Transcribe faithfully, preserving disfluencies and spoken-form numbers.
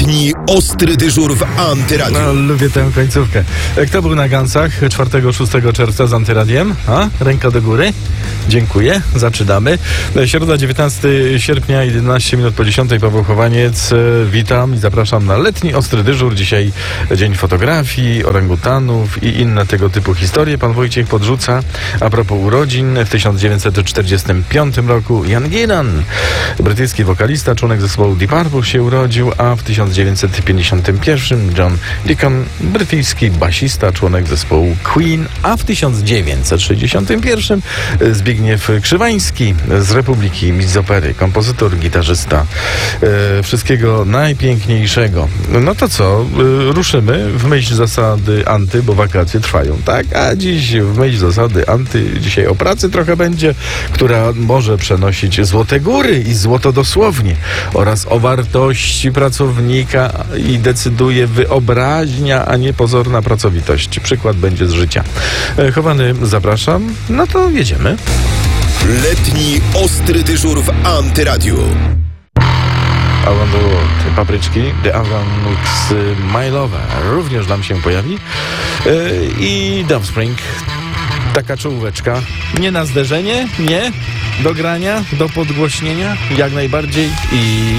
Letni ostry dyżur w Antyradiu. No, lubię tę końcówkę. Kto był na Gansach czwartego szóstego czerwca z Antyradiem? A? Ręka do góry? Dziękuję. Zaczynamy. Środa, dziewiętnastego sierpnia, jedenaście minut po dziesiątej. Paweł Chowaniec. Witam i zapraszam na letni ostry dyżur. Dzisiaj dzień fotografii, orangutanów i inne tego typu historie. Pan Wojciech podrzuca a propos urodzin. W tysiąc dziewięćset czterdziestym piątym roku Ian Gillan, brytyjski wokalista, członek zespołu Deep Purple, się urodził, a w tysiąc dziewięćset pięćdziesiątym pierwszym John Deacon, brytyjski basista, członek zespołu Queen, a w tysiąc dziewięćset sześćdziesiątym pierwszym Zbigniew Krzywański z Republiki Mistrz Opery, kompozytor, gitarzysta. E, wszystkiego najpiękniejszego. No to co? E, ruszymy w myśl zasady anty, bo wakacje trwają, tak? A dziś w myśl zasady anty, dzisiaj o pracy trochę będzie, która może przenosić złote góry i złoto dosłownie, oraz o wartości pracownika i decyduje wyobraźnia, a nie pozorna pracowitość. Przykład będzie z życia. E, Chowany, zapraszam. No to jedziemy. Letni ostry dyżur w Antyradiu. Around the World, Papryczki, The Avram Mix, My Lover również nam się pojawi. Yy, I Dovespring, taka czołóweczka. Nie na zderzenie, nie. Do grania, do podgłośnienia, jak najbardziej. I